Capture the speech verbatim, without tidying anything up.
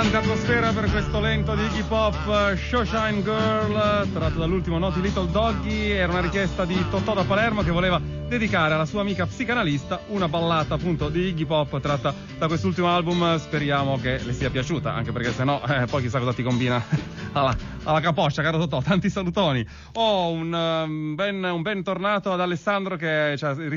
Tanta atmosfera per questo lento di Iggy Pop, Showshine Girl, tratto dall'ultimo Naughty Little Doggy. Era una richiesta di Totò da Palermo, che voleva dedicare alla sua amica psicanalista una ballata appunto di Iggy Pop tratta da quest'ultimo album. Speriamo che le sia piaciuta, anche perché sennò eh, poi chissà cosa ti combina alla, alla capoccia, caro Totò. Tanti salutoni. Oh, un, um, ben, un ben tornato ad Alessandro, che ci ha